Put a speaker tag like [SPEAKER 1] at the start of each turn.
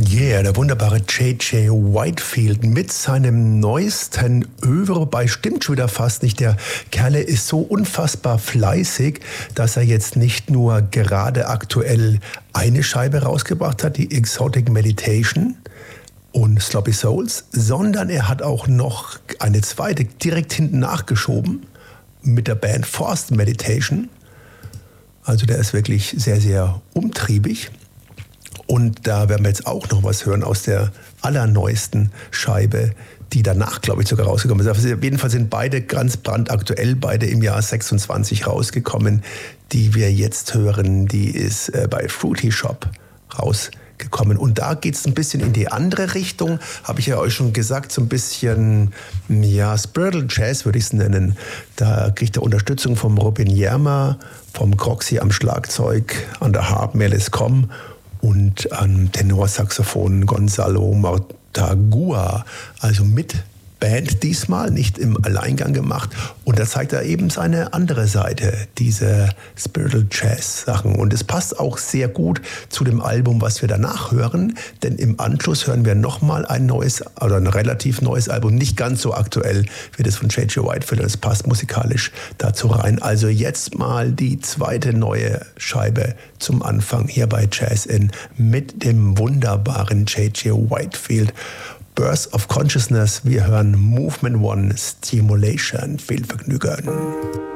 [SPEAKER 1] Yeah, der wunderbare J.J. Whitefield mit seinem neuesten Övre, wobei stimmt schon wieder fast nicht. Der Kerl ist so unfassbar fleißig, dass er jetzt nicht nur gerade aktuell eine Scheibe rausgebracht hat, die Exotic Meditation und Sloppy Souls, sondern er hat auch noch eine zweite direkt hinten nachgeschoben mit der Band Forced Meditation. Also der ist wirklich sehr, sehr umtriebig. Und da werden wir jetzt auch noch was hören aus der allerneuesten Scheibe, die danach, glaube ich, sogar rausgekommen ist. Also auf jeden Fall sind beide ganz brandaktuell, beide im Jahr 26 rausgekommen. Die wir jetzt hören, die ist bei Fruity Shop rausgekommen. Und da geht es ein bisschen in die andere Richtung, habe ich ja euch schon gesagt, so ein bisschen, ja, Spiritual Jazz würde ich es nennen. Da kriegt er Unterstützung vom Robin Yerma, vom Croxy am Schlagzeug, an der Harp Melis Com und am Tenorsaxophon Gonzalo Mortagua, also mit Band diesmal, nicht im Alleingang gemacht. Und da zeigt er eben seine andere Seite, diese Spiritual Jazz Sachen. Und es passt auch sehr gut zu dem Album, was wir danach hören, denn im Anschluss hören wir nochmal ein neues, oder ein relativ neues Album, nicht ganz so aktuell wie das von J.J. Whitefield, und es passt musikalisch dazu rein. Also jetzt mal die zweite neue Scheibe zum Anfang hier bei Jazz In mit dem wunderbaren J.J. Whitefield. Burst of Consciousness, wir hören Movement One Stimulation. Viel Vergnügen.